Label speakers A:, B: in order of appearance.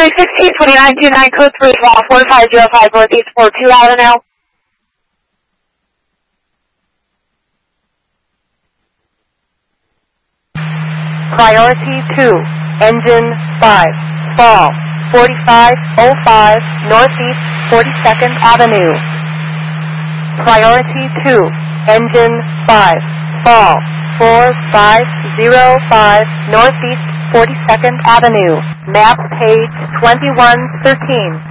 A: 162929 code 3 4505 Northeast 42 Avenue.
B: Priority 2, engine 5, fall, 4505 Northeast 42nd Avenue. Priority 2, engine 5, fall, 4505 Northeast 42nd Avenue. Map page 2113.